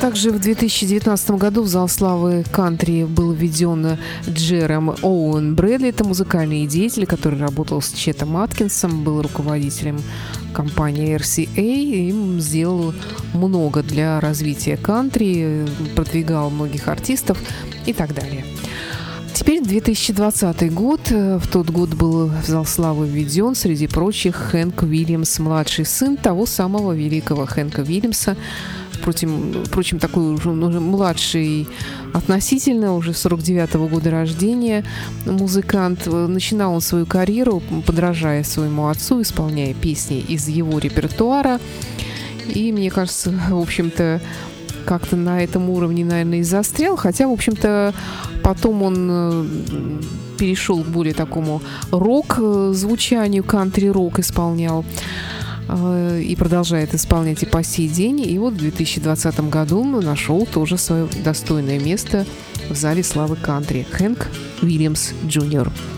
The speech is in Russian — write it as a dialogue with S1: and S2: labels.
S1: Также в 2019 году в зал славы кантри был введен Джером Оуэн Брэдли. Это музыкальный деятель, который работал с Четом Аткинсом, был руководителем компании RCA и сделал много для развития кантри, продвигал многих артистов и так далее. Теперь 2020 год. В тот год был в зал славы введен, среди прочих, Хэнк Уильямс, младший сын того самого великого Хэнка Уильямса. Впрочем, такой уже младший относительно, уже 49-го года рождения музыкант. Начинал он свою карьеру, подражая своему отцу, исполняя песни из его репертуара. И, мне кажется, в общем-то, как-то на этом уровне, наверное, и застрял. Хотя, в общем-то, потом он перешел к более такому рок-звучанию, кантри-рок исполнял. И продолжает исполнять и по сей день. И вот в 2020 году нашел тоже свое достойное место в зале славы кантри. Хэнк Уильямс Джуниор.